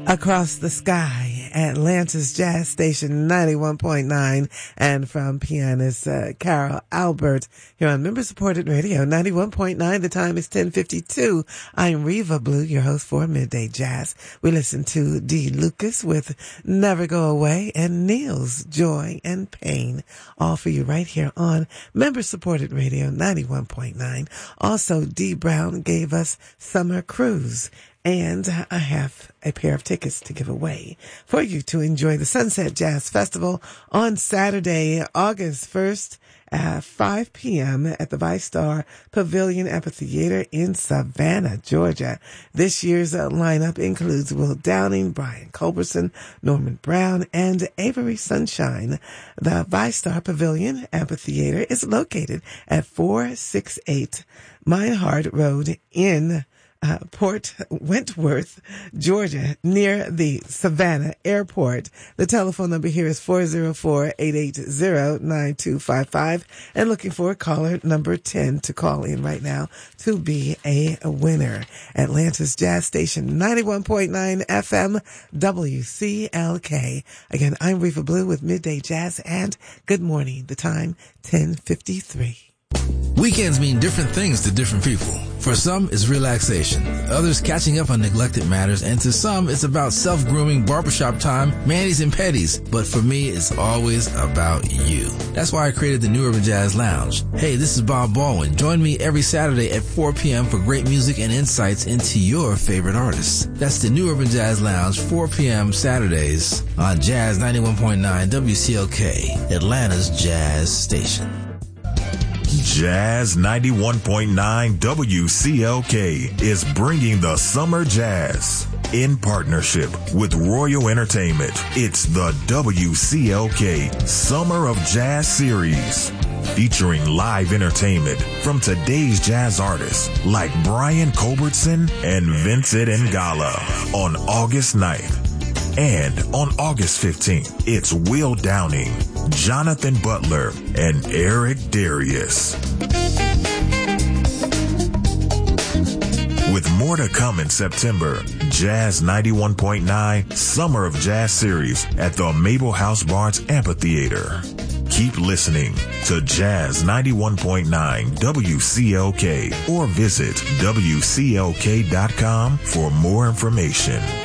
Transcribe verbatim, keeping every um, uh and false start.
Across the sky, Atlanta's Jazz Station ninety-one point nine, and from pianist uh, Carol Albert here on member-supported radio ninety-one point nine. The time is ten fifty-two. I'm Reva Blue, your host for Midday Jazz. We listen to D. Lucas with Never Go Away and Neil's Joy and Pain, all for you right here on member-supported radio ninety-one point nine. Also, D. Brown gave us Summer Cruise. And I have a pair of tickets to give away for you to enjoy the Sunset Jazz Festival on Saturday, August first at five p.m. at the ViStar Pavilion Amphitheater in Savannah, Georgia. This year's uh, lineup includes Will Downing, Brian Culberson, Norman Brown, and Avery Sunshine. The ViStar Pavilion Amphitheater is located at four sixty-eight Minehart Road in Uh, Port Wentworth, Georgia, near the Savannah Airport. The telephone number here is four oh four, eight eight zero, nine two five five, and looking for caller number ten to call in right now to be a winner. Atlanta's Jazz Station ninety-one point nine F M W C L K. Again, I'm Reva Blue with Midday Jazz, and good morning. The time ten fifty-three. Weekends mean different things to different people. For some, it's relaxation. Others, catching up on neglected matters. And to some, it's about self-grooming, barbershop time, manis and petties. But for me, it's always about you. That's why I created the New Urban Jazz Lounge. Hey, this is Bob Baldwin. Join me every Saturday at four p.m. for great music and insights into your favorite artists. That's the New Urban Jazz Lounge, four p.m. Saturdays on Jazz ninety-one point nine W C L K, Atlanta's Jazz Station. Jazz ninety-one point nine W C L K is bringing the Summer Jazz in partnership with Royal Entertainment. It's the W C L K Summer of Jazz Series, featuring live entertainment from today's jazz artists like Brian Culbertson and Vincent Ngala on August ninth. And on August fifteenth, it's Will Downing, Jonathan Butler, and Eric Darius. With more to come in September, Jazz ninety-one point nine Summer of Jazz Series at the Mabel House Barnes Amphitheater. Keep listening to Jazz ninety-one point nine W C L K or visit W C L K dot com for more information.